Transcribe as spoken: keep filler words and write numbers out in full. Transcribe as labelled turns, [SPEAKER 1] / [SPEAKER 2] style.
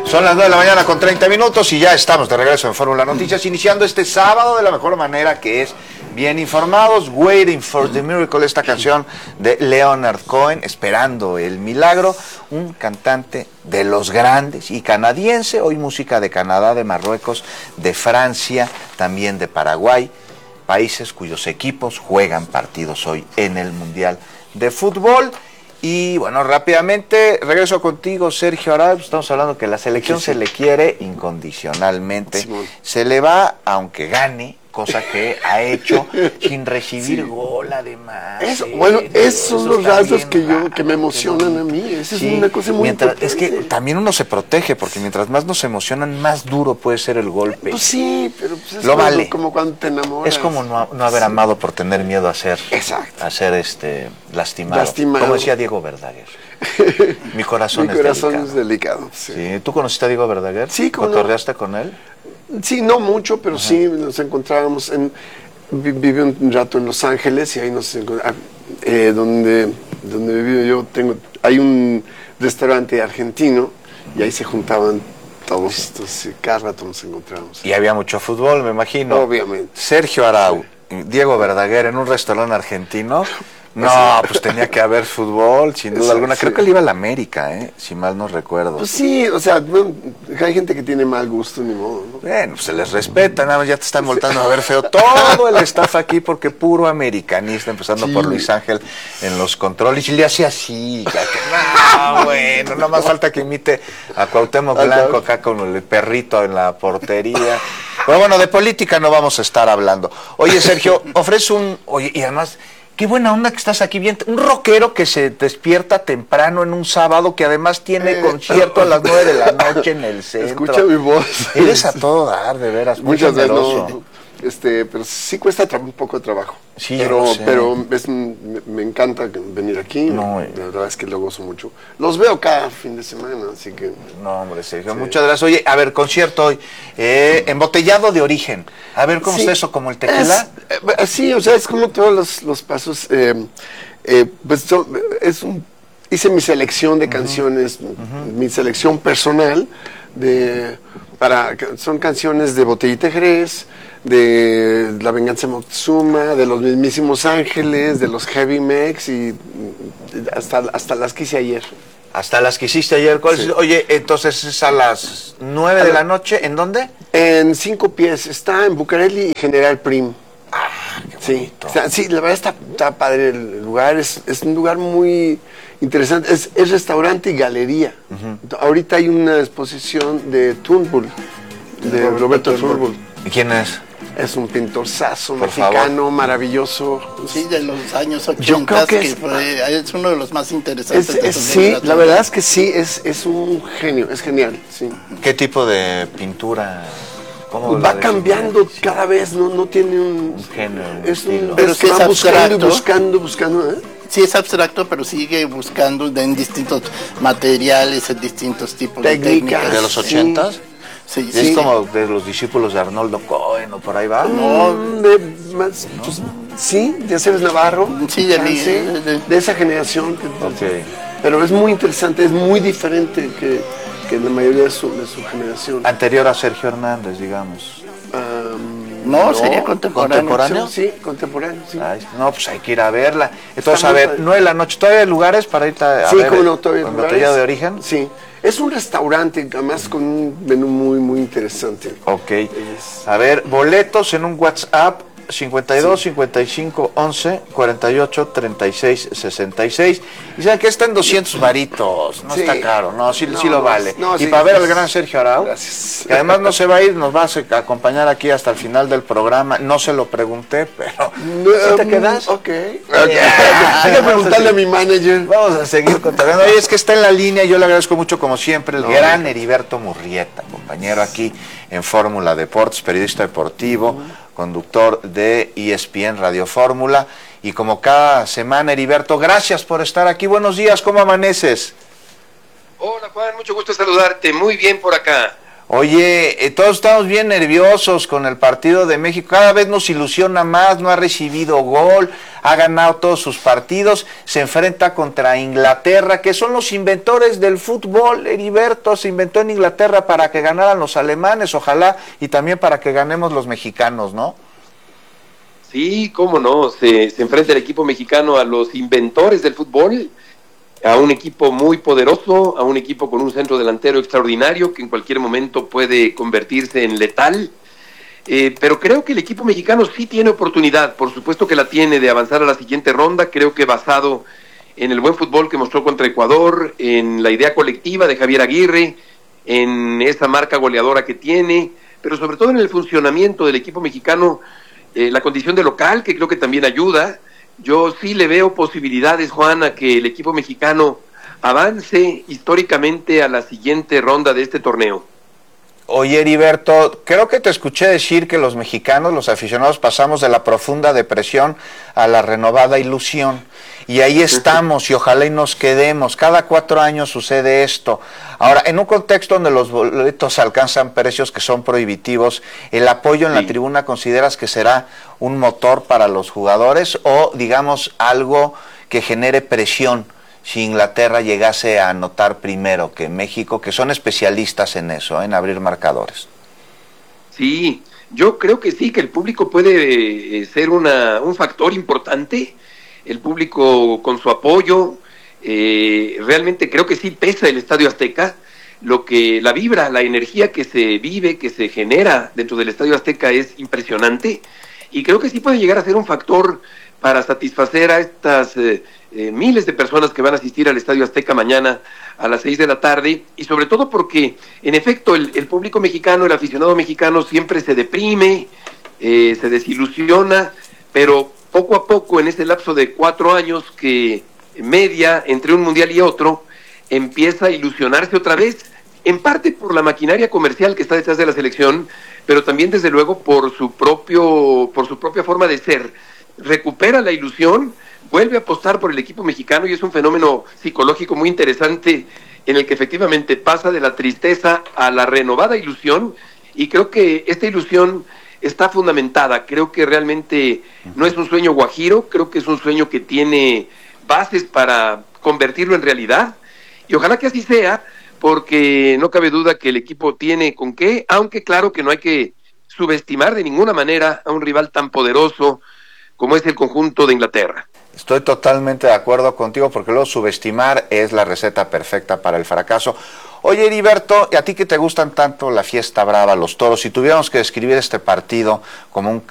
[SPEAKER 1] Son las nueve de la mañana con treinta minutos y ya estamos de regreso en Fórmula Noticias, iniciando este sábado de la mejor manera, que es bien informados. Waiting for the Miracle, esta canción de Leonard Cohen, esperando el milagro, un cantante de los grandes y canadiense, hoy música de Canadá, de Marruecos, de Francia, también de Paraguay, países cuyos equipos juegan partidos hoy en el Mundial de Fútbol. Y bueno, rápidamente regreso contigo, Sergio Arau. Estamos hablando que la selección sí, sí. se le quiere incondicionalmente, sí, se le va aunque gane, cosa que ha hecho sin recibir sí. gol además.
[SPEAKER 2] Eso, bueno, esos son los rasgos que yo que me emocionan que no, a mí. Esa sí, es una cosa muy
[SPEAKER 1] mientras,
[SPEAKER 2] importante.
[SPEAKER 1] Es que también uno se protege, porque mientras más nos emocionan, más duro puede ser el golpe.
[SPEAKER 2] Pues sí, pero pues es
[SPEAKER 1] Lo
[SPEAKER 2] como,
[SPEAKER 1] vale.
[SPEAKER 2] como cuando te enamoras.
[SPEAKER 1] Es como no, no haber sí. amado por tener miedo a ser,
[SPEAKER 2] Exacto.
[SPEAKER 1] a ser este, lastimado.
[SPEAKER 2] lastimado.
[SPEAKER 1] Como decía Diego Verdaguer. Mi corazón,
[SPEAKER 2] Mi
[SPEAKER 1] es,
[SPEAKER 2] corazón
[SPEAKER 1] delicado.
[SPEAKER 2] es delicado. Sí.
[SPEAKER 1] Sí. ¿Tú conociste a Diego Verdaguer?
[SPEAKER 2] Sí, ¿cómo
[SPEAKER 1] ¿Cotorreaste
[SPEAKER 2] no?
[SPEAKER 1] con él?
[SPEAKER 2] Sí, no mucho, pero
[SPEAKER 1] Ajá.
[SPEAKER 2] sí nos encontrábamos en... Viví un rato en Los Ángeles y ahí nos encontramos, eh, donde, donde viví yo, tengo, hay un restaurante argentino y ahí se juntaban todos estos, cada rato nos encontrábamos.
[SPEAKER 1] Y había mucho fútbol, me imagino.
[SPEAKER 2] Obviamente.
[SPEAKER 1] Sergio Arau, sí. Diego Verdaguer en un restaurante argentino. No, pues tenía que haber fútbol, sin duda Exacto, alguna. Creo sí. que él iba a la América, ¿eh? Si mal no recuerdo.
[SPEAKER 2] Pues sí, o sea, bueno, hay gente que tiene mal gusto, ni modo, ¿no?
[SPEAKER 1] Bueno, pues se les respeta, nada más ya te están voltando a ver feo todo el staff aquí, porque puro americanista, empezando sí. por Luis Ángel en los controles, y le hacía así, que, no, bueno, no más falta que imite a Cuauhtémoc Blanco acá con el perrito en la portería. Pero bueno, de política no vamos a estar hablando. Oye, Sergio, ofrece un... Oye, y además... Qué buena onda que estás aquí, bien, un rockero que se despierta temprano en un sábado, que además tiene eh, concierto a las nueve de la noche en el centro.
[SPEAKER 2] Escucha mi voz.
[SPEAKER 1] Eres a todo dar, de veras, muy
[SPEAKER 2] Muchas
[SPEAKER 1] generoso.
[SPEAKER 2] Veces, no, este, pero sí cuesta un poco de trabajo.
[SPEAKER 1] Sí,
[SPEAKER 2] pero,
[SPEAKER 1] sé.
[SPEAKER 2] pero es, me, me encanta venir aquí, no, eh. la verdad es que lo gozo mucho. Los veo cada fin de semana, así que...
[SPEAKER 1] No, hombre, Sergio, sí. muchas gracias. Oye, a ver, concierto hoy, eh, embotellado de origen. A ver, ¿cómo sí. está eso? ¿Como el tequila?
[SPEAKER 2] Es, eh, sí, o sea, es como todos los, los pasos. Eh, eh, pues son, es un, hice mi selección de uh-huh. canciones, uh-huh. mi selección personal, de para son canciones de Botellita Jerez, de La Venganza de Moctezuma, de los mismísimos Ángeles, de los Heavy Mex y hasta, hasta las que hice ayer.
[SPEAKER 1] Hasta las que hiciste ayer. ¿Cuál sí. es? Oye, entonces es a las nueve de la noche, ¿en dónde?
[SPEAKER 2] En Cinco Pies, está en Bucareli y General Prim.
[SPEAKER 1] Ah, qué
[SPEAKER 2] sí, está, sí, la verdad está, está padre el lugar, es, es un lugar muy interesante, es, es restaurante y galería. Uh-huh. Ahorita hay una exposición de Turnbull, de Roberto, Roberto Turnbull.
[SPEAKER 1] ¿Y quién es?
[SPEAKER 2] Es un pintorzazo
[SPEAKER 1] Por
[SPEAKER 2] mexicano,
[SPEAKER 1] favor.
[SPEAKER 2] Maravilloso.
[SPEAKER 3] Sí, de los años ochenta.
[SPEAKER 2] Yo creo que,
[SPEAKER 3] que
[SPEAKER 2] es,
[SPEAKER 3] fue, es uno de los más interesantes.
[SPEAKER 2] Es, es, sí, la verdad es que sí, es, es un genio, es genial. Sí.
[SPEAKER 1] ¿Qué tipo de pintura? ¿Cómo
[SPEAKER 2] va cambiando sí. cada vez, no, no tiene un...
[SPEAKER 1] Un género,
[SPEAKER 2] es un,
[SPEAKER 3] estilo. Pero
[SPEAKER 2] es
[SPEAKER 3] que
[SPEAKER 2] va
[SPEAKER 3] es
[SPEAKER 2] buscando
[SPEAKER 3] abstracto.
[SPEAKER 2] y buscando, buscando, ¿eh?
[SPEAKER 3] Sí, es abstracto, pero sigue buscando en distintos materiales, en distintos tipos
[SPEAKER 2] técnicas,
[SPEAKER 3] de técnicas.
[SPEAKER 1] ¿De los ochentas?
[SPEAKER 2] Sí.
[SPEAKER 3] Sí,
[SPEAKER 1] ¿Es
[SPEAKER 3] sí.
[SPEAKER 1] como de los discípulos de Arnoldo Cohen o por ahí va?
[SPEAKER 2] No, de, más, ¿no? Pues, sí, de Aceves Navarro.
[SPEAKER 3] Sí, de, mí,
[SPEAKER 2] sí,
[SPEAKER 3] de,
[SPEAKER 2] de esa generación. Que,
[SPEAKER 1] okay.
[SPEAKER 2] Pero es muy interesante, es muy diferente que, que la mayoría de su, de su generación.
[SPEAKER 1] Anterior a Sergio Hernández, digamos.
[SPEAKER 3] Um, no, no, sería contemporáneo.
[SPEAKER 1] ¿Contemporáneo?
[SPEAKER 2] Sí, contemporáneo, sí.
[SPEAKER 1] Ay, no, pues hay que ir a verla. Entonces, a ver, nueve de la noche, ¿todavía hay lugares para ir a, a
[SPEAKER 2] sí,
[SPEAKER 1] ver? Sí,
[SPEAKER 2] como no, todavía hay lugares.
[SPEAKER 1] ¿Embotellado de origen?
[SPEAKER 2] Sí. Es un restaurante, además con un menú muy, muy interesante.
[SPEAKER 1] Ok. Es... A ver, boletos en un WhatsApp cincuenta y dos, sí. cincuenta y cinco, once, cuarenta y ocho, treinta y seis, sesenta y seis. Y saben que está en doscientos varitos, no sí. está caro, no, sí, no, sí lo vale. No, y sí, para ver al gran Sergio Arau,
[SPEAKER 2] gracias.
[SPEAKER 1] Que además no se va a ir, nos va a acompañar aquí hasta el final del programa. No se lo pregunté, pero
[SPEAKER 2] no,
[SPEAKER 1] ¿sí te quedas?
[SPEAKER 2] Ok. okay. Hay que preguntarle a mi manager.
[SPEAKER 1] Vamos a seguir contando. Oye, es que está en la línea, yo le agradezco mucho como siempre, el no, gran no. Heriberto Murrieta, compañero aquí en Fórmula Deportes, periodista deportivo, uh-huh. conductor de E S P N Radio Fórmula, y como cada semana, Heriberto, gracias por estar aquí. Buenos días, ¿cómo amaneces?
[SPEAKER 4] Hola Juan, mucho gusto saludarte, muy bien por acá.
[SPEAKER 1] Oye, eh, todos estamos bien nerviosos con el partido de México, cada vez nos ilusiona más, no ha recibido gol, ha ganado todos sus partidos, se enfrenta contra Inglaterra, que son los inventores del fútbol. Heriberto, se inventó en Inglaterra para que ganaran los alemanes, ojalá, y también para que ganemos los mexicanos, ¿no?
[SPEAKER 4] Sí, cómo no, se, se enfrenta el equipo mexicano a los inventores del fútbol, a un equipo muy poderoso, a un equipo con un centro delantero extraordinario que en cualquier momento puede convertirse en letal, eh, pero creo que el equipo mexicano sí tiene oportunidad, por supuesto que la tiene, de avanzar a la siguiente ronda. Creo que basado en el buen fútbol que mostró contra Ecuador, en la idea colectiva de Javier Aguirre, en esa marca goleadora que tiene, pero sobre todo en el funcionamiento del equipo mexicano, eh, la condición de local, que creo que también ayuda. Yo sí le veo posibilidades, Juan, a que el equipo mexicano avance históricamente a la siguiente ronda de este torneo.
[SPEAKER 1] Oye, Heriberto, creo que te escuché decir que los mexicanos, los aficionados, pasamos de la profunda depresión a la renovada ilusión. Y ahí estamos, y ojalá y nos quedemos. Cada cuatro años sucede esto. Ahora, en un contexto donde los boletos alcanzan precios que son prohibitivos, ¿el apoyo en sí. la tribuna consideras que será un motor para los jugadores o, digamos, algo que genere presión si Inglaterra llegase a anotar primero que México, que son especialistas en eso, en abrir marcadores?
[SPEAKER 4] Sí, yo creo que sí, que el público puede eh, ser una, un factor importante. El público con su apoyo, eh, realmente creo que sí pesa el Estadio Azteca. Lo que la vibra, la energía que se vive, que se genera dentro del Estadio Azteca es impresionante, y creo que sí puede llegar a ser un factor para satisfacer a estas eh, eh, miles de personas que van a asistir al Estadio Azteca mañana a las seis de la tarde, y sobre todo porque, en efecto, el, el público mexicano, el aficionado mexicano siempre se deprime, eh, se desilusiona, pero poco a poco, en ese lapso de cuatro años que media entre un mundial y otro, empieza a ilusionarse otra vez, en parte por la maquinaria comercial que está detrás de la selección, pero también desde luego por su propio, por su propia forma de ser. Recupera la ilusión, vuelve a apostar por el equipo mexicano, y es un fenómeno psicológico muy interesante en el que efectivamente pasa de la tristeza a la renovada ilusión, y creo que esta ilusión está fundamentada. Creo que realmente no es un sueño guajiro, creo que es un sueño que tiene bases para convertirlo en realidad, y ojalá que así sea, porque no cabe duda que el equipo tiene con qué, aunque claro que no hay que subestimar de ninguna manera a un rival tan poderoso como es el conjunto de Inglaterra.
[SPEAKER 1] Estoy totalmente de acuerdo contigo, porque luego subestimar es la receta perfecta para el fracaso. Oye, Heriberto, ¿y a ti que te gustan tanto la fiesta brava, los toros, si tuviéramos que describir este partido como un